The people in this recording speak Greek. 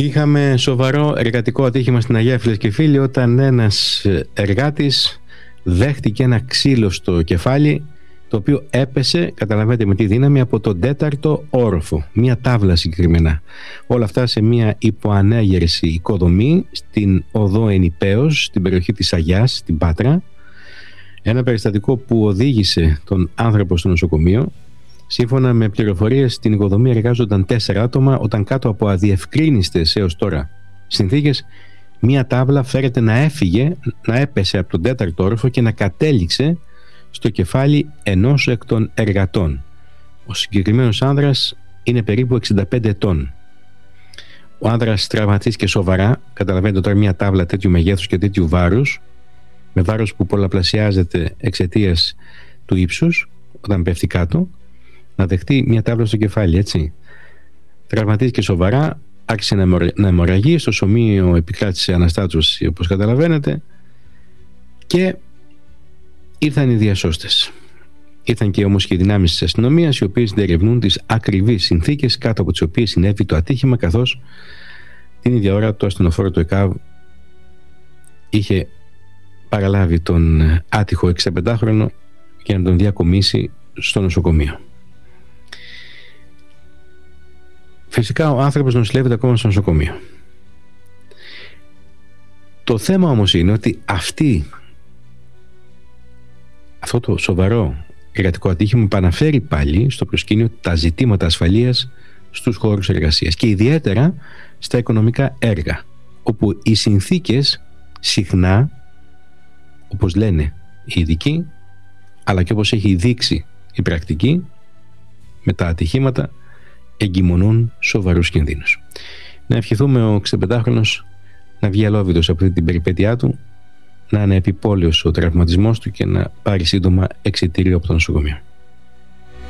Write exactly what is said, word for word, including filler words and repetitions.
Είχαμε σοβαρό εργατικό ατύχημα στην Αγία, φίλες και φίλοι, όταν ένας εργάτης δέχτηκε ένα ξύλο στο κεφάλι, το οποίο έπεσε, καταλαβαίνετε με τι δύναμη, από τον τέταρτο όροφο, μια τάβλα συγκεκριμένα. Όλα αυτά σε μια υποανέγερση οικοδομή στην οδό Ενιπαίος, στην περιοχή της Αγιάς, στην Πάτρα. Ένα περιστατικό που οδήγησε τον άνθρωπο στο νοσοκομείο. Σύμφωνα με πληροφορίες, στην οικοδομή εργάζονταν τέσσερα άτομα, όταν κάτω από αδιευκρίνιστες έως τώρα συνθήκες, μία τάβλα φέρεται να έφυγε, να έπεσε από τον τέταρτο όροφο και να κατέληξε στο κεφάλι ενός εκ των εργατών. Ο συγκεκριμένος άνδρας είναι περίπου εξήντα πέντε ετών. Ο άνδρας τραυματίστηκε σοβαρά. Καταλαβαίνετε τώρα μία τάβλα τέτοιου μεγέθους και τέτοιου βάρους, με βάρος που πολλαπλασιάζεται εξαιτίας του ύψους, όταν πέφτει κάτω, να δεχτεί μια τάβλα στο κεφάλι, έτσι. Τραυματίστηκε σοβαρά, άρχισε να αιμορραγεί, στο σωμείο επικράτησε αναστάτωση, όπως καταλαβαίνετε, και ήρθαν οι διασώστες. Ήρθαν και όμως και οι δυνάμεις της αστυνομίας, οι οποίες διερευνούν τις ακριβείς συνθήκες κάτω από τις οποίες συνέβη το ατύχημα, καθώς την ίδια ώρα το ασθενοφόρο του ΕΚΑΒ είχε παραλάβει τον άτυχο εξήντα για να τον διακομίσει στο νοσοκομείο. Φυσικά ο άνθρωπος νοσηλεύεται ακόμα στο νοσοκομείο. Το θέμα όμως είναι ότι αυτή, αυτό το σοβαρό εργατικό ατύχημα επαναφέρει πάλι στο προσκήνιο τα ζητήματα ασφαλείας στους χώρους εργασίας και ιδιαίτερα στα οικονομικά έργα, όπου οι συνθήκες συχνά, όπως λένε οι ειδικοί, αλλά και όπως έχει δείξει η πρακτική, με τα ατυχήματα εγκυμονούν σοβαρούς κινδύνους. Να ευχηθούμε ο εξήντα να βγει αλόβητος από αυτή την περιπέτειά του, να είναι επιπόλαιος ο τραυματισμός του και να πάρει σύντομα εξιτήριο από το νοσοκομείο.